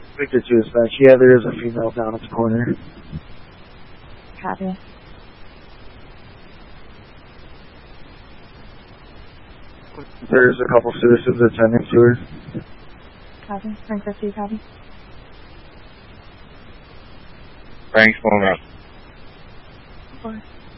Victor 2 dispatch. Yeah, there is a female down at the corner. Copy. There's a couple citizens attending to her. Copy. Frank 50, copy. Frank's going up. 4.